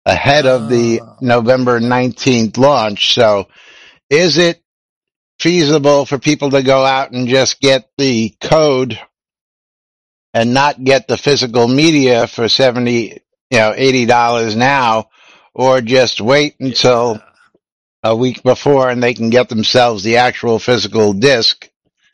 ahead of the November 19th launch. So is it feasible for people to go out and just get the code and not get the physical media for $80 now, or just wait until a week before and they can get themselves the actual physical disc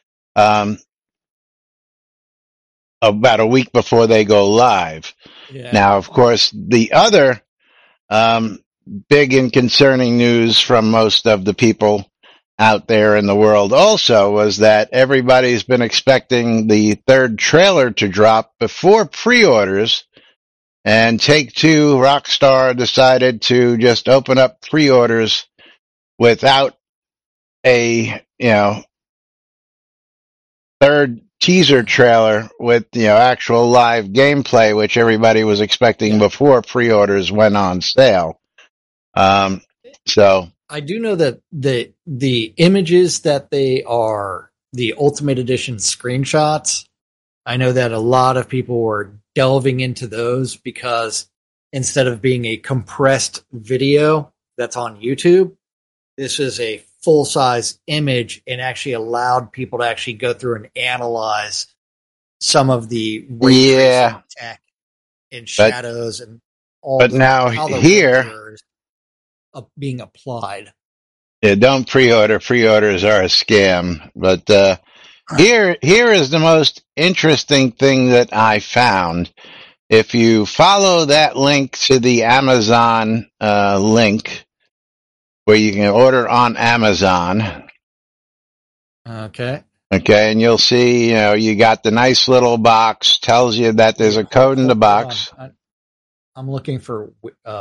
about a week before they go live? Yeah. Now, of course, the other big and concerning news from most of the people out there in the world also was that everybody's been expecting the third trailer to drop before pre-orders, and Take-Two Rockstar decided to just open up pre-orders without a, third teaser trailer with, actual live gameplay, which everybody was expecting before pre-orders went on sale. So I do know that the images that they are the Ultimate Edition screenshots, I know that a lot of people were delving into those because instead of being a compressed video that's on YouTube, this is a full-size image and actually allowed people to actually go through and analyze some of the ray tracing tech and shadows and all. But now here, being applied. Yeah, don't pre-order. Pre-orders are a scam. But here is the most interesting thing that I found. If you follow that link to the Amazon link, where you can order on Amazon. Okay, and you'll see, you got the nice little box, tells you that there's a code in the box. I'm looking for,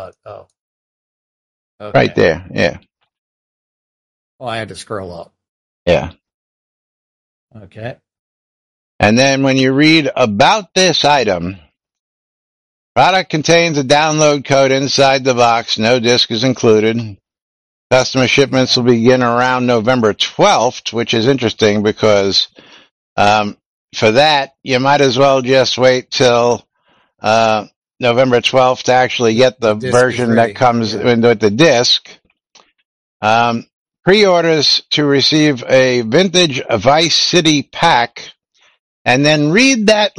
Okay. Right there, yeah. Oh, I had to scroll up. Yeah. Okay. And then when you read about this item, product contains a download code inside the box. No disc is included. Customer shipments will begin around November 12th, which is interesting because for that, you might as well just wait till November 12th to actually get the version that comes with the disc. Pre-orders to receive a vintage Vice City pack, and then read that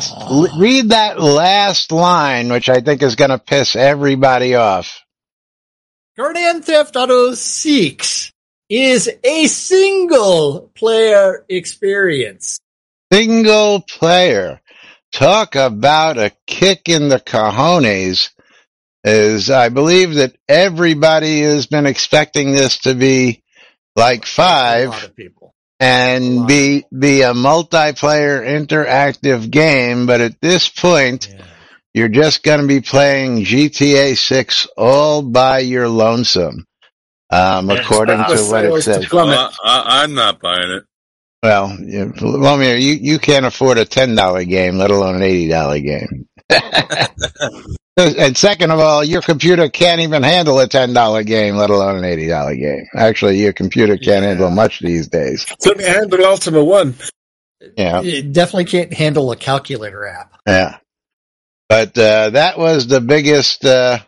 last line, which I think is going to piss everybody off. Grand Theft Auto 6 is a single player experience. Single player. Talk about a kick in the cojones. I believe that everybody has been expecting this to be like 5 and be a multiplayer interactive game, but at this point, you're just going to be playing GTA 6 all by your lonesome, according to what it says. I'm not buying it. Well, Lomir, you can't afford a $10 game, let alone an $80 game. And second of all, your computer can't even handle a $10 game, let alone an $80 game. Actually, your computer can't handle much these days. Couldn't handle Ultima 1. Yeah. It definitely can't handle a calculator app. Yeah. But that was the biggest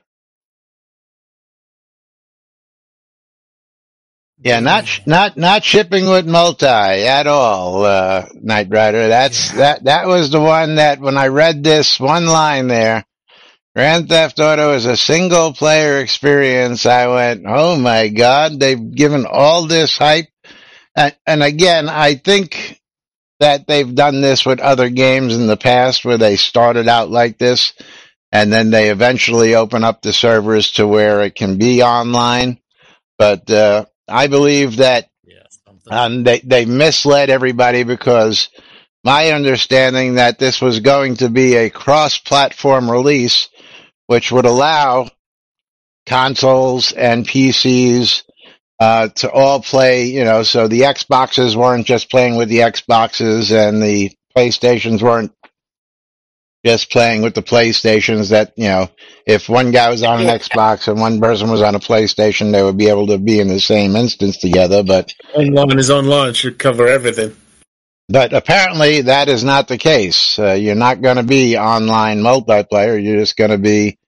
not shipping with multi at all, Knight Rider. That was the one that when I read this one line there, Grand Theft Auto is a single player experience, I went, oh my God, they've given all this hype. And again, I think that they've done this with other games in the past where they started out like this and then they eventually open up the servers to where it can be online. But I believe that they misled everybody because my understanding that this was going to be a cross-platform release, which would allow consoles and PCs to all play, so the Xboxes weren't just playing with the Xboxes and the PlayStations weren't just playing with the PlayStations, that, if one guy was on an Xbox and one person was on a PlayStation, they would be able to be in the same instance together, but... Online is online, should cover everything. But apparently that is not the case. You're not going to be online multiplayer, you're just going to be